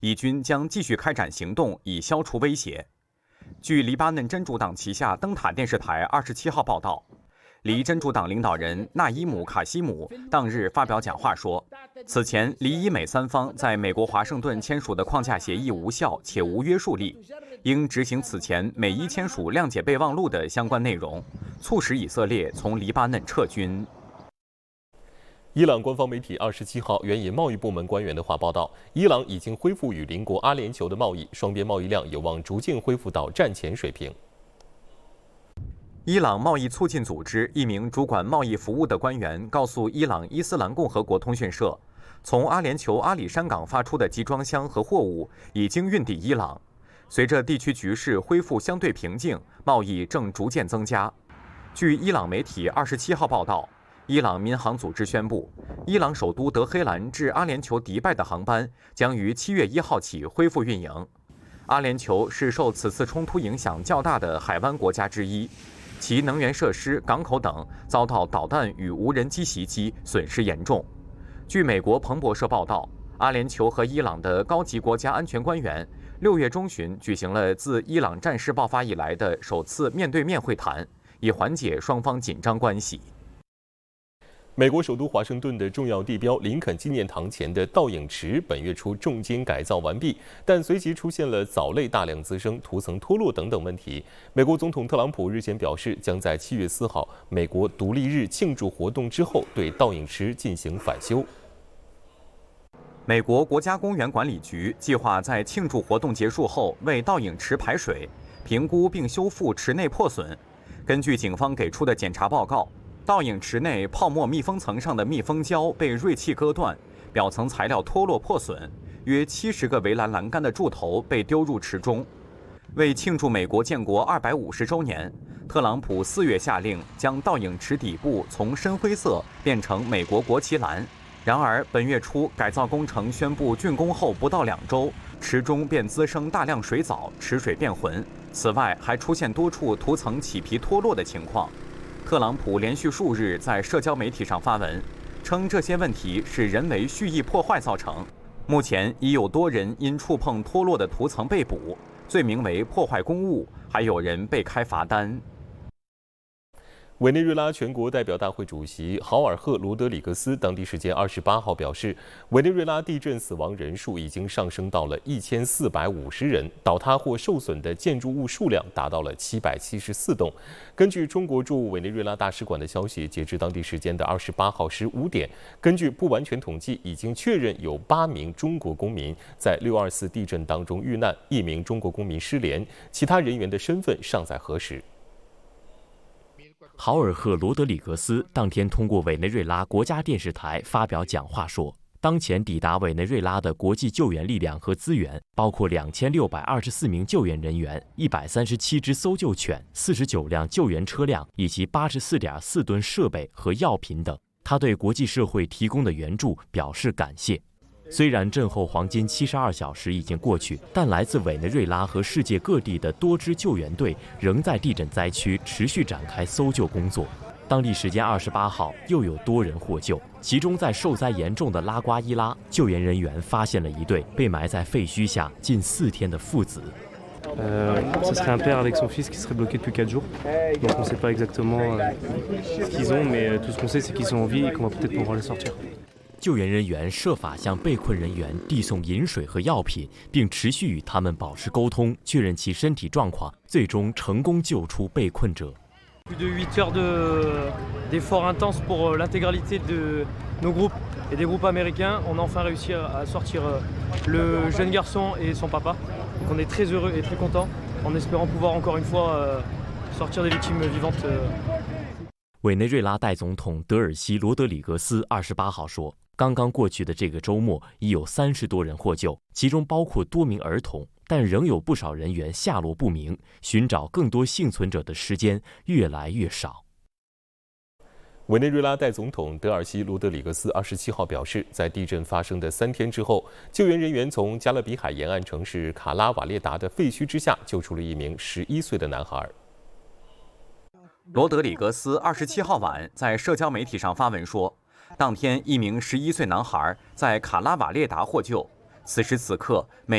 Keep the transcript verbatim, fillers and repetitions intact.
以军将继续开展行动以消除威胁。据黎巴嫩真主党旗下灯塔电视台二十七号报道，黎真主党领导人纳伊姆·卡西姆当日发表讲话说，此前黎以美三方在美国华盛顿签署的框架协议无效且无约束力，应执行此前美伊签署谅解备忘录的相关内容，促使以色列从黎巴嫩撤军。 伊朗官方媒体二十七号援引贸易部门官员的话报道，伊朗已经恢复与邻国阿联酋的贸易，双边贸易量有望逐渐恢复到战前水平。 伊朗贸易促进组织一名主管贸易服务的官员告诉伊朗伊斯兰共和国通讯社，从阿联酋阿里山港发出的集装箱和货物已经运抵伊朗。随着地区局势恢复相对平静，贸易正逐渐增加。据伊朗媒体二十七号报道，伊朗民航组织宣布，伊朗首都德黑兰至阿联酋迪拜的航班将于七月一号起恢复运营。阿联酋是受此次冲突影响较大的海湾国家之一，其能源设施、港口等遭到导弹与无人机袭击，损失严重。据美国彭博社报道，阿联酋和伊朗的高级国家安全官员六月中旬举行了自伊朗战事爆发以来的首次面对面会谈，以缓解双方紧张关系。 美国首都华盛顿的重要地标林肯纪念堂前的倒影池本月初重金改造完毕，但随即出现了藻类大量滋生、涂层脱落等等问题。美国总统特朗普日前表示，将在七月四号美国独立日庆祝活动之后对倒影池进行返修。 美国国家公园管理局计划在庆祝活动结束后为倒影池排水、评估并修复池内破损。根据警方给出的检查报告，倒影池内泡沫密封层上的密封胶被锐器割断，表层材料脱落破损，约七十个围栏栏杆的柱头被丢入池中。为庆祝美国建国二百五十周年，特朗普四月下令将倒影池底部从深灰色变成美国国旗蓝。然而，本月初改造工程宣布竣工后不到两周，池中便滋生大量水藻，池水变浑。此外，还出现多处涂层起皮脱落的情况。特朗普连续数日在社交媒体上发文，称这些问题是人为蓄意破坏造成。目前已有多人因触碰脱落的涂层被捕，罪名为破坏公物，还有人被开罚单。 委内瑞拉全国代表大会主席豪尔赫·罗德里格斯当地时间二十八号表示，委内瑞拉地震死亡人数已经上升到了一千四百五十人，倒塌或受损的建筑物数量达到了七百七十四栋。根据中国驻委内瑞拉大使馆的消息，截至当地时间的二十八号十五点，根据不完全统计，已经确认有八名中国公民在六二四地震当中遇难，一名中国公民失联，其他人员的身份尚在核实。 豪尔赫·罗德里格斯当天通过委内瑞拉国家电视台发表讲话说，当前抵达委内瑞拉的国际救援力量和资源包括两千六百二十四名救援人员、一百三十七只搜救犬、四十九辆救援车辆以及八十四点四吨设备和药品等。他对国际社会提供的援助表示感谢。虽然震后黄金七十二小时已经过去，但来自委内瑞拉和世界各地的多支救援队仍在地震灾区持续展开搜救工作。当地时间二十八号，又有多人获救，其中在受灾严重的拉瓜伊拉，救援人员发现了一对被埋在废墟下近四天的父子。 Euh, ce serait un père avec son fils qui serait bloqué depuis quatre jours. Donc on ne sait pas exactement euh, ce qu'ils ont, mais tout ce qu'on sait, c'est qu'ils sont en vie et qu'on va peut-être pouvoir les sortir. 救援人员设法向被困人员递送饮水和药品，并持续与他们保持沟通，确认其身体状况，最终成功救出被困者。 Plus de huit heures de, d'efforts intenses pour l'intégralité de nos groupes et des groupes américains. On a enfin réussi à sortir le jeune garçon et son papa. Donc on est très heureux et très contents, en espérant pouvoir encore une fois sortir des victimes vivantes. 委内瑞拉代总统德尔西·罗德里格斯二十八号说，刚刚过去的这个周末，已有三十多人获救，其中包括多名儿童，但仍有不少人员下落不明，寻找更多幸存者的时间越来越少。 委内瑞拉代总统德尔西·罗德里格斯二十七号表示，在地震发生的三天之后，救援人员从加勒比海沿岸城市卡拉瓦列达的废墟之下救出了一名十一岁的男孩。 罗德里格斯二十七号晚在社交媒体上发文说，当天一名十一岁男孩在卡拉瓦列达获救，此时此刻每